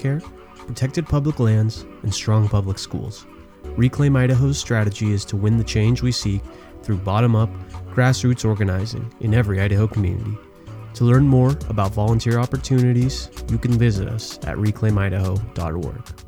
healthcare, protected public lands, and strong public schools. Reclaim Idaho's strategy is to win the change we seek through bottom-up, grassroots organizing in every Idaho community. To learn more about volunteer opportunities, you can visit us at reclaimidaho.org.